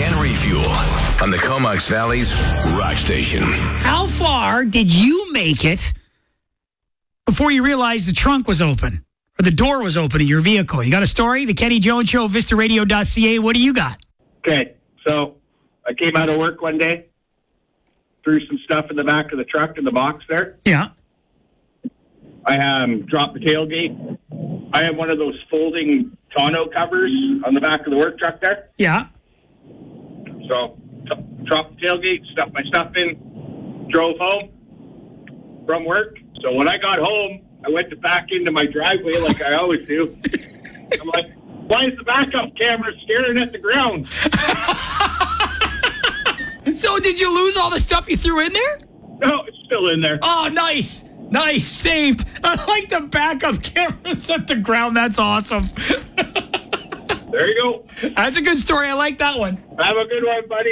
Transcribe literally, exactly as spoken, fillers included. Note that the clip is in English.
and Refuel on the Comox Valley's Rock Station. How far did you make it before you realized the trunk was open or the door was open in your vehicle? You got a story? The Kenny Jones Show, vista radio dot c a. What do you got? Okay, so I came out of work one day, threw some stuff in the back of the truck in the box there. Yeah. I um, dropped the tailgate. I have one of those folding tonneau covers on the back of the work truck there. Yeah. So, t- dropped the tailgate, stuffed my stuff in, drove home from work. So when I got home, I went to back into my driveway like I always do. I'm like, why is the backup camera staring at the ground? So did you lose all the stuff you threw in there? No, it's still in there. Oh, nice. Nice. Saved. I like the backup cameras at the ground. That's awesome. There you go. That's a good story. I like that one. Have a good one, buddy.